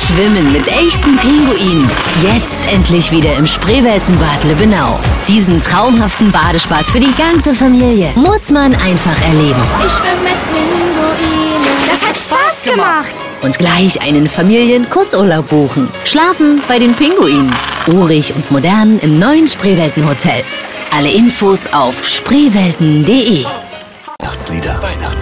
Schwimmen mit echten Pinguinen. Jetzt endlich wieder im Spreeweltenbad Lübbenau. Diesen traumhaften Badespaß für die ganze Familie muss man einfach erleben. Ich schwimme mit Pinguinen. Das hat Spaß gemacht. Und gleich einen Familien-Kurzurlaub buchen. Schlafen bei den Pinguinen. Urig und modern im neuen Spreeweltenhotel. Alle Infos auf spreewelten.de. Weihnachtslieder.